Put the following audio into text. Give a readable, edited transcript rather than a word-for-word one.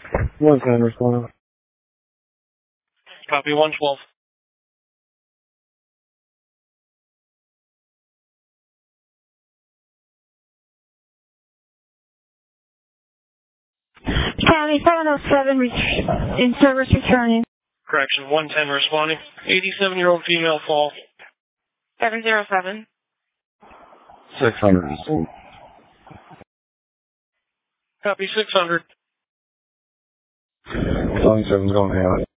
110 responding. Copy 112. County 707 in service returning. Correction, 110 responding. 87-year-old female fall. 707. 600. Copy 600. 27's going to have it.